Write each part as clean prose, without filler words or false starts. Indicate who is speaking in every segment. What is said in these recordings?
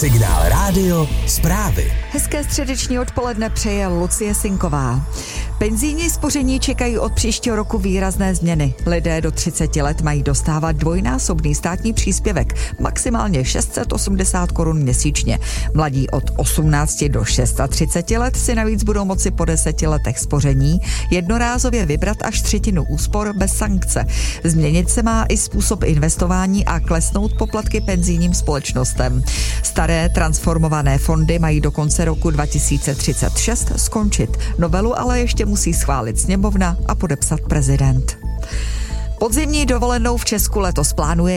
Speaker 1: Signál rádio, zprávy.
Speaker 2: Hezké středeční odpoledne přeje Lucie Sinková. Penzijní spoření čekají od příštího roku výrazné změny. Lidé do 30 let mají dostávat dvojnásobný státní příspěvek, maximálně 680 korun měsíčně. Mladí od 18 do 36 let si navíc budou moci po 10 letech spoření jednorázově vybrat až třetinu úspor bez sankce. Změnit se má i způsob investování a klesnout poplatky penzijním společnostem. Staré transformované fondy mají do konce roku 2036 skončit. Novelu ale ještě musí schválit sněmovna a podepsat prezident. Podzimní dovolenou v Česku letos plánuje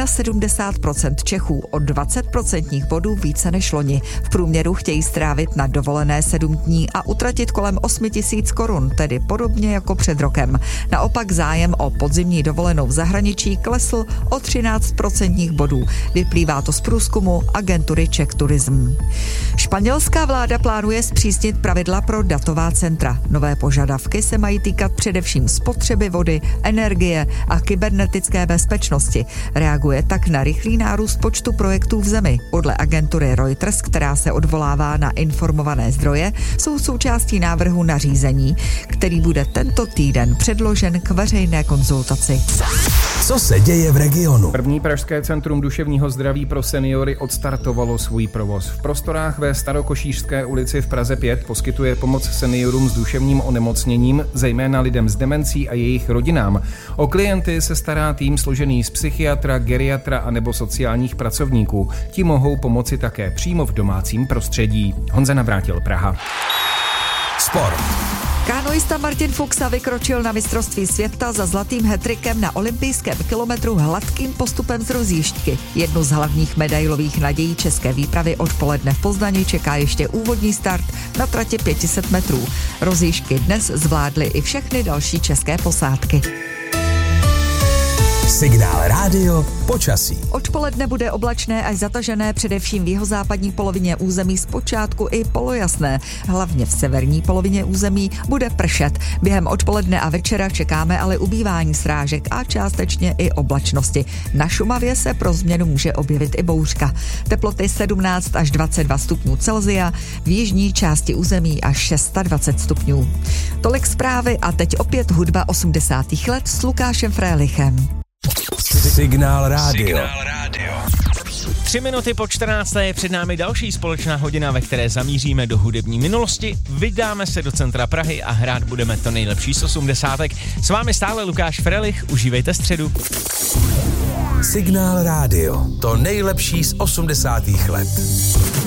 Speaker 2: 71% Čechů, o 20% bodů více než loni. V průměru chtějí strávit na dovolené 7 dní a utratit kolem 8 000 korun, tedy podobně jako před rokem. Naopak zájem o podzimní dovolenou v zahraničí klesl o 13% bodů. Vyplývá to z průzkumu agentury Czech Tourism. Španělská vláda plánuje zpřísnit pravidla pro datová centra. Nové požadavky se mají týkat především spotřeby vody, energie a kybernetické bezpečnosti. Reaguje tak na rychlý nárůst počtu projektů v zemi. Podle agentury Reuters, která se odvolává na informované zdroje, jsou součástí návrhu nařízení, který bude tento týden předložen k veřejné konzultaci.
Speaker 1: Co se děje v regionu?
Speaker 3: První pražské centrum duševního zdraví pro seniory odstartovalo svůj provoz. V prostorách ve Starokošířské ulici v Praze 5 poskytuje pomoc seniorům s duševním onemocněním, zejména lidem s demencí a jejich rodinám. O klienty se stará tým složený z psychiatra, geriatra a nebo sociálních pracovníků. Ti mohou pomoci také přímo v domácím prostředí. Honza Navrátil, Praha.
Speaker 1: Sport.
Speaker 2: Kanoista Martin Fuxa vykročil na mistrovství světa za zlatým hat-trickem na olympijském kilometru hladkým postupem z rozjížďky. Jednu z hlavních medailových nadějí české výpravy odpoledne v Poznani čeká ještě úvodní start na trati 500 metrů. Rozjížďky dnes zvládly i všechny další české posádky.
Speaker 1: Signál rádio, počasí.
Speaker 2: Odpoledne bude oblačné až zatažené, především v jihozápadní polovině území zpočátku i polojasné. Hlavně v severní polovině území bude pršet. Během odpoledne a večera čekáme ale ubývání srážek a částečně i oblačnosti. Na Šumavě se pro změnu může objevit i bouřka. Teploty 17 až 22 stupňů Celsia, v jižní části území až 26 stupňů. Tolik zprávy a teď opět hudba 80. let s Lukášem Frélichem.
Speaker 1: Signál rádio.
Speaker 4: 3 minuty po 14. je před námi další společná hodina, ve které zamíříme do hudební minulosti, vydáme se do centra Prahy a hrát budeme to nejlepší z 80. S vámi stále Lukáš Frelich, užívejte středu.
Speaker 1: Signál rádio, to nejlepší z 80. let.